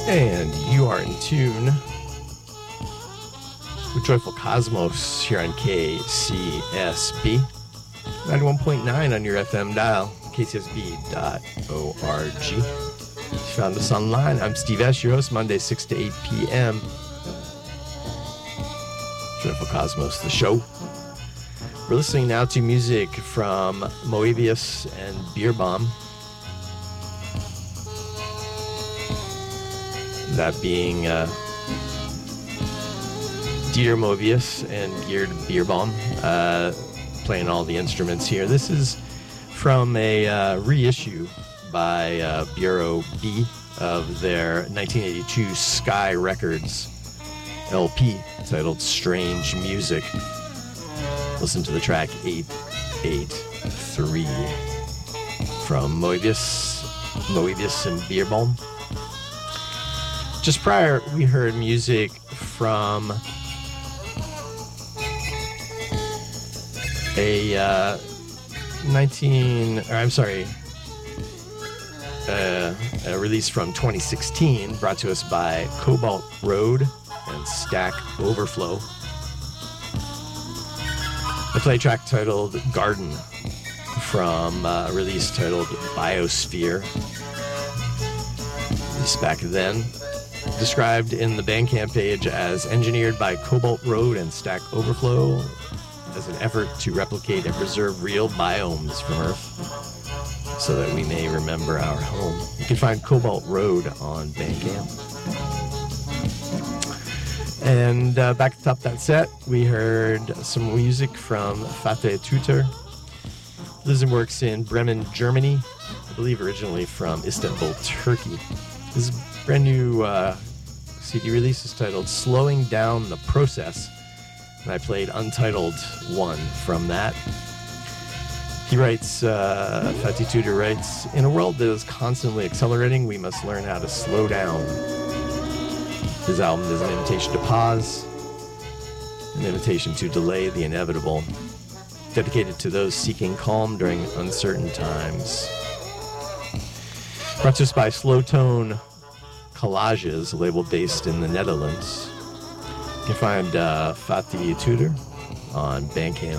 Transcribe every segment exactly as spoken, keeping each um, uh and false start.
And you are in tune with Joyful Cosmos here on K C S B. ninety-one point nine on your F M dial, K C S B dot org. You found us online. I'm Steve S., your host, Monday, six to eight p.m. Joyful Cosmos, the show. We're listening now to music from Moebius and Beer Bomb. That being uh, Dieter Moebius and Geert Bierbaum, uh, playing all the instruments here. This is from a uh, reissue by uh, Bureau B of their nineteen eighty-two Sky Records L P titled Strange Music. Listen to the track eight eight three from Moebius, Moebius and Bierbaum. Just prior, we heard music from a uh, nineteen, or I'm sorry, uh, a release from twenty sixteen, brought to us by Cobalt Road and Stack Overflow. I play a track titled Garden from a release titled Biosphere. Released back then. Described in the Bandcamp page as engineered by Cobalt Road and Stack Overflow as an effort to replicate and preserve real biomes from Earth so that we may remember our home. You can find Cobalt Road on Bandcamp. And uh, back at the top of that set, we heard some music from Fateh Tutor. Lives and works in Bremen, Germany. I believe originally from Istanbul, Turkey. This is a brand new uh, C D release is titled Slowing Down the Process. And I played Untitled One from that. He writes, uh, Fateh Tutor writes, in a world that is constantly accelerating, we must learn how to slow down. His album is an invitation to pause, an invitation to delay the inevitable, dedicated to those seeking calm during uncertain times. Brought to us by Slow Tone Collages, a label based in the Netherlands. You can find uh, Fateh Tutor on Bandcamp.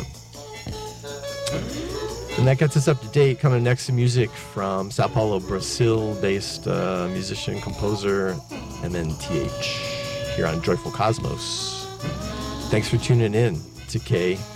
And that gets us up to date. Coming next to music from Sao Paulo, Brazil-based uh, musician, composer, M N T H, here on Joyful Cosmos. Thanks for tuning in to K